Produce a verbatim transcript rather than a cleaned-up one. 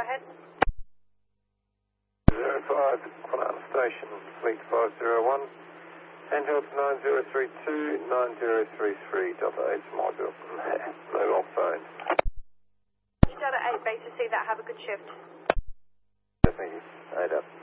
ahead. zero five, Quinana Station, Fleet five zero one. Handheld nine zero three two, nine zero three three, Delta eight module. Mobile phone. Delta eight, base to see that. Have a good shift. Thank you. Eight up.